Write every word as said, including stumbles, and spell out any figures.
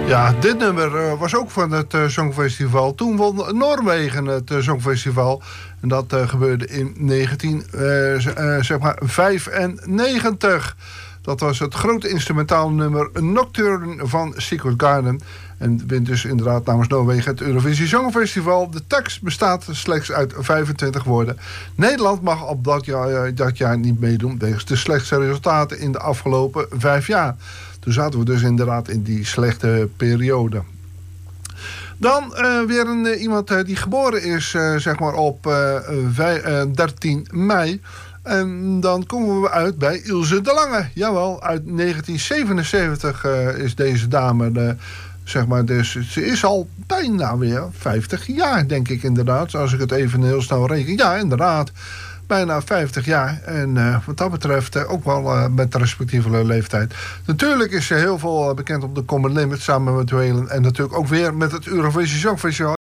Ja, dit nummer uh, was ook van het uh, Songfestival. Toen won Noorwegen het uh, Songfestival. En dat uh, gebeurde in negentien vijfennegentig. Dat was het grote instrumentaal nummer Nocturne van Secret Garden. En wint dus inderdaad namens Noorwegen het Eurovisie Songfestival. De tekst bestaat slechts uit vijfentwintig woorden. Nederland mag op dat jaar, dat jaar niet meedoen wegens de slechtste resultaten in de afgelopen vijf jaar. Toen zaten we dus inderdaad in die slechte periode. Dan uh, weer een, uh, iemand uh, die geboren is uh, zeg maar op uh, vijf, uh, dertien mei. En dan komen we uit bij Ilse de Lange. Jawel, uit negentien zevenenzeventig uh, is deze dame... Uh, zeg maar, dus ze is al bijna weer vijftig jaar, denk ik inderdaad. Als ik het even heel snel reken. Ja, inderdaad. Bijna vijftig jaar. En uh, wat dat betreft uh, ook wel uh, met de respectieve leeftijd. Natuurlijk is ze heel veel uh, bekend op de Common Limit samen met Waylon. En natuurlijk ook weer met het Eurovisie Songfestival.